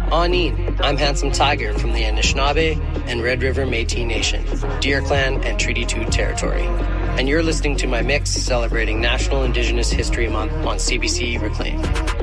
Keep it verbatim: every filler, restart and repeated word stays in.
Aneen, I'm Handsome Tiger from the Anishinaabe and Red River Métis Nation, Deer Clan and Treaty two territory. And you're listening to my mix celebrating National Indigenous History Month on C B C Reclaim.